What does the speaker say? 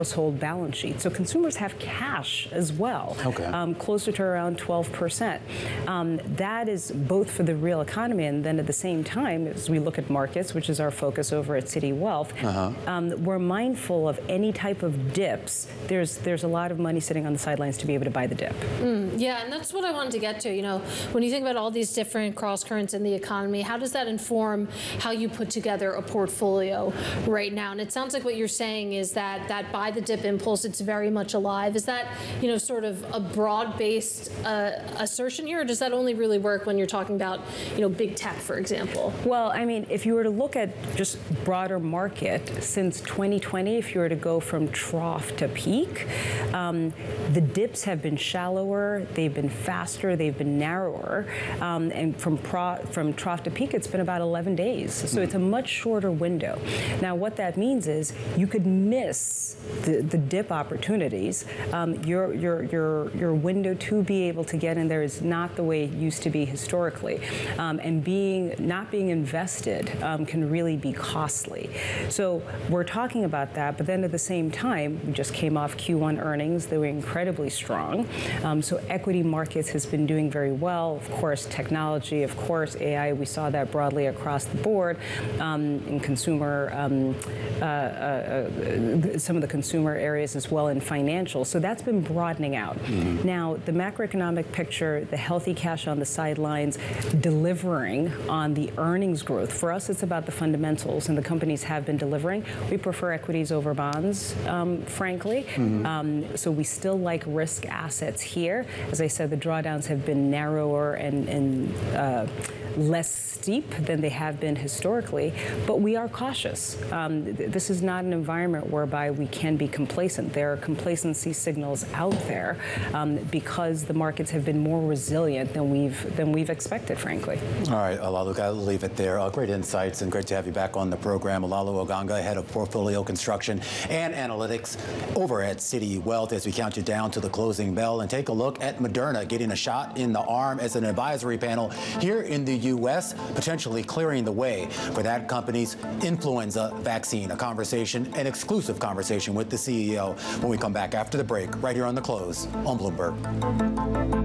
household balance sheet. So consumers have cash as well, closer to around 12%. That is both for the real economy, and then at the same time, as we look at markets, which is our focus over at Citi Wealth, we're mindful of any type of dips. There's a lot of money sitting on the sidelines to be able to buy the dip. Yeah, and that's what I wanted to get to. You know, when you think about all these different cross currents in the economy, how does that inform how you put together a portfolio right now? And it sounds like what you're saying is that buy the dip impulse, it's very much alive. Is that, you know, sort of a broad-based assertion here, or does that only really work when you're talking about, you know, big tech, for example? Well, I mean, if you were to look at just broader market since 2020, if you were to go from trough to peak, the dips have been shallower, they've been faster, they've been narrower, and from trough to peak, it's been about 11 days. So it's a much shorter window. Now, what that means is you could miss the dip opportunities. Your window to be able to get in there is not the way it used to be historically, and not being invested can really be costly. So we're talking about that, but then at the same time, we just came off Q1 earnings. They were incredibly strong. So equity markets has been doing very well. Of course, technology, of course, AI, we saw that broadly across the board in consumer, some of the consumer areas as well in financial. So that's been broadening out. Now, the macroeconomic picture, the healthy cash on the sidelines, delivering on the earnings growth. For us, it's about the fundamentals, and the companies have been delivering. We prefer equities over bonds, frankly. So we still like risk assets here. As I said, the drawdowns have been narrower and less steep than they have been historically, but we are cautious. This is not an environment whereby we can be complacent. There are complacency signals out there because the markets have been more resilient than we've expected, frankly. All right, Olaolu, I'll leave it there. Great insights, and great to have you back on the program. Olaolu Ogonga, Head of Portfolio Construction and Analytics over at Citi Wealth, as we count you down to the closing bell and take a look at Moderna getting a shot in the arm as an advisory panel here in the U.S., potentially clearing the way for that company's influenza vaccine. An exclusive conversation with the CEO when we come back after the break, right here on The Close on Bloomberg.